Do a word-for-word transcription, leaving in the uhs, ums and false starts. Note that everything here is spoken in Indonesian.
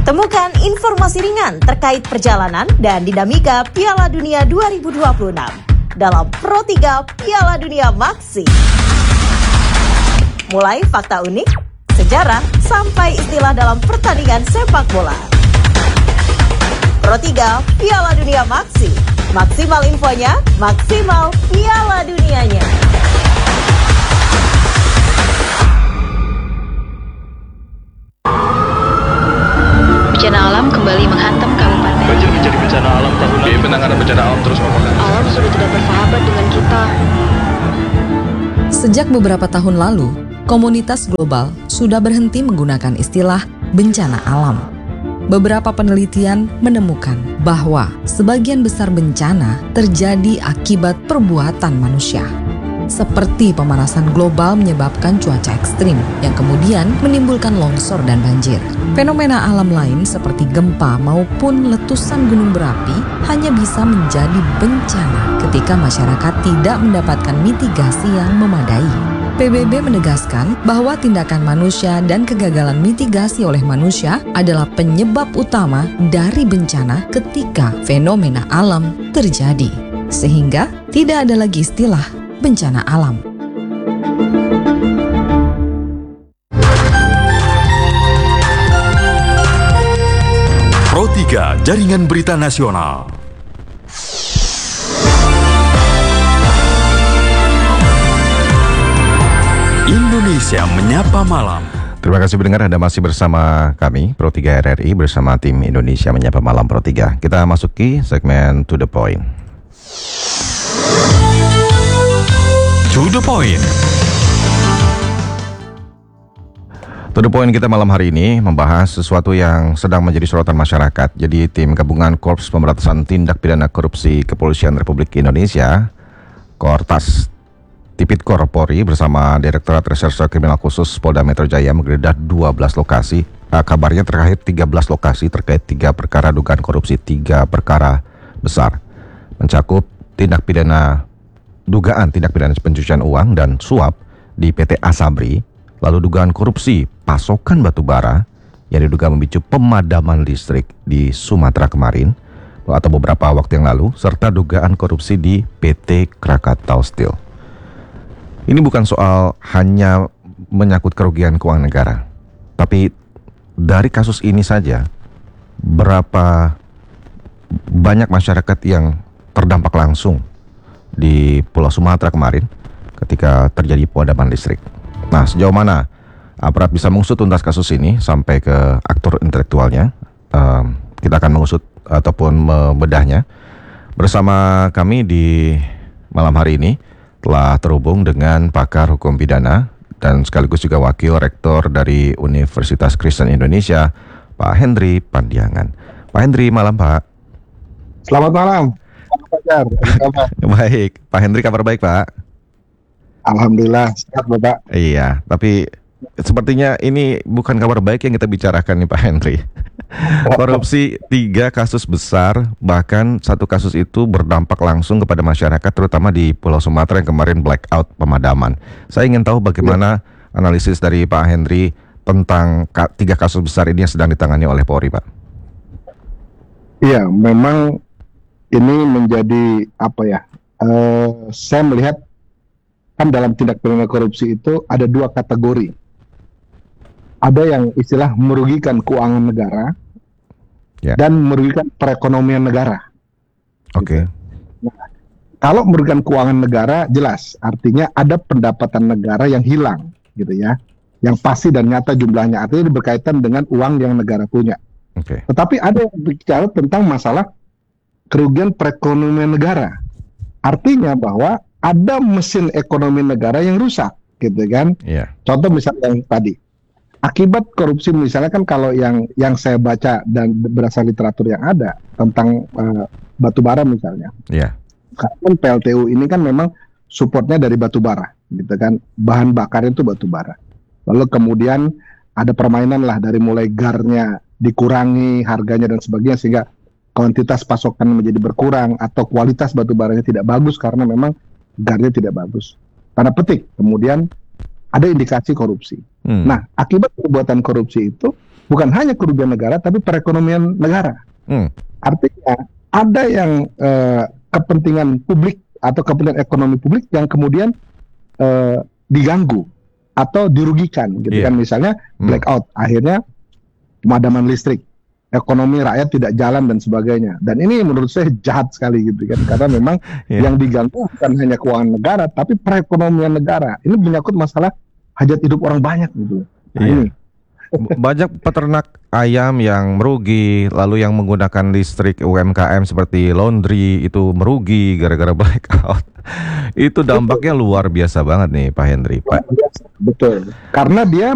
Temukan informasi ringan terkait perjalanan dan dinamika Piala Dunia dua ribu dua puluh enam dalam Pro tiga Piala Dunia Maxi. Mulai fakta unik, sejarah, sampai istilah dalam pertandingan sepak bola. Pro tiga Piala Dunia Maxi. Maksimal infonya, maksimal Piala Dunianya. Bencana alam kembali menghantam kabupaten. Banjir menjadi bencana alam tahunan. Di penanganan bencana alam terus ngomongkan. Alam sudah tidak bersahabat dengan kita. Sejak beberapa tahun lalu, komunitas global sudah berhenti menggunakan istilah bencana alam. Beberapa penelitian menemukan bahwa sebagian besar bencana terjadi akibat perbuatan manusia. Seperti pemanasan global menyebabkan cuaca ekstrim yang kemudian menimbulkan longsor dan banjir. Fenomena alam lain seperti gempa maupun letusan gunung berapi hanya bisa menjadi bencana ketika masyarakat tidak mendapatkan mitigasi yang memadai. P B B menegaskan bahwa tindakan manusia dan kegagalan mitigasi oleh manusia adalah penyebab utama dari bencana ketika fenomena alam terjadi. Sehingga tidak ada lagi istilah bencana alam. Pro tiga Jaringan Berita Nasional. Indonesia Menyapa Malam. Terima kasih pendengar, Anda masih bersama kami Pro tiga R R I bersama tim Indonesia Menyapa Malam Pro tiga. Kita masuki segmen To The Point. To the point. To the point kita malam hari ini membahas sesuatu yang sedang menjadi sorotan masyarakat. Jadi tim gabungan Korps Pemberantasan Tindak Pidana Korupsi Kepolisian Republik Indonesia, Kortas Tipikor Polri bersama Direktorat Reserse Kriminal Khusus Polda Metro Jaya menggeledah dua belas lokasi. Nah, kabarnya terkait tiga belas lokasi terkait tiga perkara dugaan korupsi, tiga perkara besar. Mencakup tindak pidana dugaan tindak pidana pencucian uang dan suap di P T Asabri, lalu dugaan korupsi pasokan batu bara yang diduga memicu pemadaman listrik di Sumatera kemarin atau beberapa waktu yang lalu, serta dugaan korupsi di P T Krakatau Steel. Ini bukan soal hanya menyangkut kerugian keuangan negara, tapi dari kasus ini saja berapa banyak masyarakat yang terdampak langsung di Pulau Sumatera kemarin ketika terjadi pemadaman listrik. Nah, sejauh mana aparat bisa mengusut tuntas kasus ini sampai ke aktor intelektualnya? Uh, kita akan mengusut ataupun membedahnya. Bersama kami di malam hari ini telah terhubung dengan pakar hukum pidana dan sekaligus juga wakil rektor dari Universitas Kristen Indonesia, Pak Hendri Pandiangan. Pak Hendri, malam Pak. Selamat malam. Baik, Pak Hendri, kabar baik Pak? Alhamdulillah, sehat Bapak. Iya, tapi sepertinya ini bukan kabar baik yang kita bicarakan nih Pak Hendri. Korupsi tiga kasus besar, bahkan satu kasus itu berdampak langsung kepada masyarakat, terutama di Pulau Sumatera yang kemarin blackout pemadaman. Saya ingin tahu bagaimana ya. analisis dari Pak Hendri tentang ka- tiga kasus besar ini yang sedang ditangani oleh Polri, Pak. Iya, memang ini menjadi apa ya? Uh, saya melihat kan dalam tindak pidana korupsi itu ada dua kategori. Ada yang istilah merugikan keuangan negara ya. dan merugikan perekonomian negara. Oke. Okay. Nah, kalau merugikan keuangan negara jelas, artinya ada pendapatan negara yang hilang, gitu ya, yang pasti dan nyata jumlahnya. Artinya berkaitan dengan uang yang negara punya. Oke. Okay. Tetapi ada yang bicara tentang masalah kerugian perekonomian negara. Artinya bahwa ada mesin ekonomi negara yang rusak, gitu kan? Yeah. Contoh misalnya yang tadi, akibat korupsi misalnya kan kalau yang yang saya baca dan berdasar literatur yang ada tentang uh, batu bara misalnya. Iya. Yeah. Kan P L T U ini kan memang supportnya dari batu bara, gitu kan? Bahan bakarnya itu batu bara. Lalu kemudian ada permainan lah dari mulai garnya dikurangi harganya dan sebagainya sehingga kuantitas pasokan menjadi berkurang atau kualitas batu baranya tidak bagus karena memang garnya tidak bagus. Tanda petik, kemudian ada indikasi korupsi. Hmm. Nah, akibat perbuatan korupsi itu bukan hanya kerugian negara, tapi perekonomian negara. Hmm. Artinya ada yang eh, kepentingan publik atau kepentingan ekonomi publik yang kemudian eh, diganggu atau dirugikan, gitu Iya. kan? Misalnya Hmm. blackout, akhirnya pemadaman listrik, ekonomi rakyat tidak jalan dan sebagainya. Dan ini menurut saya jahat sekali, gitu kan? Karena memang Iya. yang diganggu bukan hanya keuangan negara, tapi perekonomian negara. Ini menyangkut masalah hajat hidup orang banyak, gitu. Nah, Iya. ini. Banyak peternak ayam yang merugi, lalu yang menggunakan listrik U M K M seperti laundry itu merugi gara-gara blackout. Itu dampaknya luar biasa banget nih Pak Hendri. Pak, Betul. Karena dia